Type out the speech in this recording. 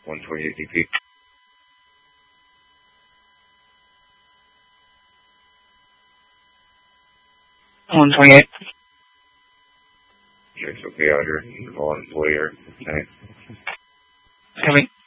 128 DP. 128. It's okay out here. All employer. Thanks. Heavy.